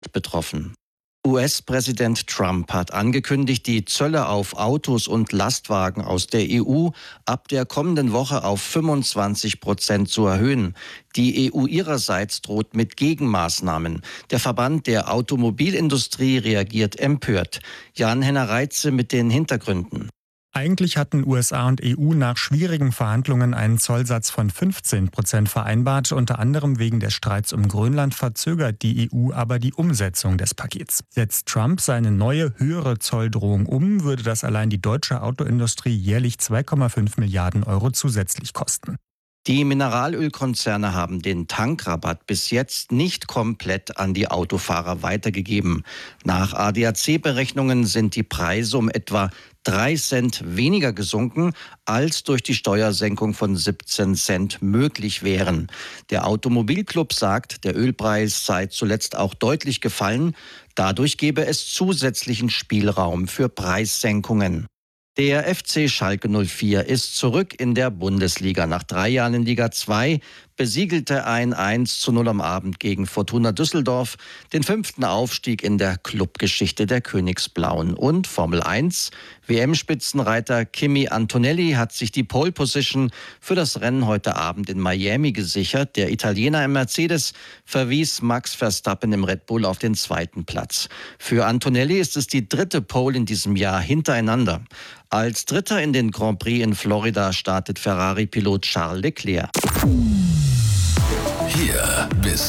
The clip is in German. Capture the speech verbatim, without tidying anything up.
betroffen. U S-Präsident Trump hat angekündigt, die Zölle auf Autos und Lastwagen aus der E U ab der kommenden Woche auf fünfundzwanzig Prozent zu erhöhen. Die E U ihrerseits droht mit Gegenmaßnahmen. Der Verband der Automobilindustrie reagiert empört. Jan-Henner Reitze mit den Hintergründen. Eigentlich hatten U S A und E U nach schwierigen Verhandlungen einen Zollsatz von fünfzehn Prozent vereinbart. Unter anderem wegen des Streits um Grönland verzögert die E U aber die Umsetzung des Pakets. Setzt Trump seine neue, höhere Zolldrohung um, würde das allein die deutsche Autoindustrie jährlich zwei Komma fünf Milliarden Euro zusätzlich kosten. Die Mineralölkonzerne haben den Tankrabatt bis jetzt nicht komplett an die Autofahrer weitergegeben. Nach A D A C-Berechnungen sind die Preise um etwa drei Cent weniger gesunken, als durch die Steuersenkung von siebzehn Cent möglich wären. Der Automobilclub sagt, der Ölpreis sei zuletzt auch deutlich gefallen. Dadurch gebe es zusätzlichen Spielraum für Preissenkungen. Der F C Schalke null vier ist zurück in der Bundesliga. Nach drei Jahren in Liga zwei besiegelte ein eins zu null am Abend gegen Fortuna Düsseldorf den fünften Aufstieg in der Clubgeschichte der Königsblauen. Und Formel eins, W M-Spitzenreiter Kimi Antonelli hat sich die Pole Position für das Rennen heute Abend in Miami gesichert. Der Italiener im Mercedes verwies Max Verstappen im Red Bull auf den zweiten Platz. Für Antonelli ist es die dritte Pole in diesem Jahr hintereinander. Als Dritter in den Grand Prix in Florida startet Ferrari-Pilot Charles Leclerc. Hier bis